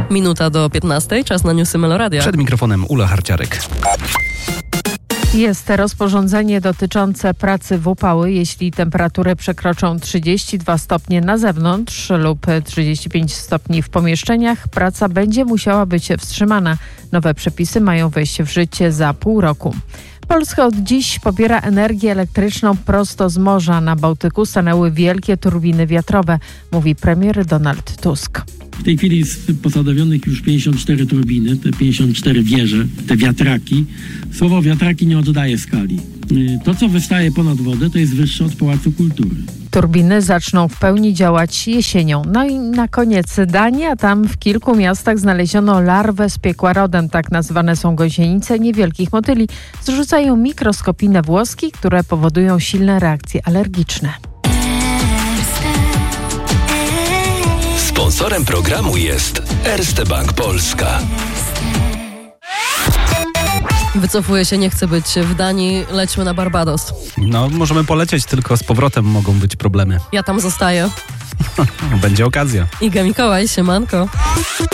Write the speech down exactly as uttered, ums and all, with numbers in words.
Minuta do piętnastej, czas na newsy Meloradia. Przed mikrofonem Ula Harciarek. Jest rozporządzenie dotyczące pracy w upały, jeśli temperatury przekroczą trzydzieści dwa stopnie na zewnątrz lub trzydzieści pięć stopni w pomieszczeniach. Praca będzie musiała być wstrzymana. Nowe przepisy mają wejść w życie za pół roku. Polska od dziś pobiera energię elektryczną prosto z morza. Na Bałtyku stanęły wielkie turbiny wiatrowe, mówi premier Donald Tusk. W tej chwili jest posadowionych już pięćdziesiąt cztery turbiny, te pięćdziesiąt cztery wieże, te wiatraki. Słowo wiatraki nie oddaje skali. To, co wystaje ponad wodę, to jest wyższe od Pałacu Kultury. Turbiny zaczną w pełni działać jesienią. No i na koniec Dania. Tam w kilku miastach znaleziono larwę z piekła rodem. Tak nazywane są gąsienice niewielkich motyli. Zrzucają mikroskopijne włoski, które powodują silne reakcje alergiczne. Sponsorem programu jest Erste Bank Polska. Wycofuję się, nie chcę być w Danii, lećmy na Barbados. No, możemy polecieć, tylko z powrotem mogą być problemy. Ja tam zostaję. Będzie okazja. Iga Mikołaj, siemanko.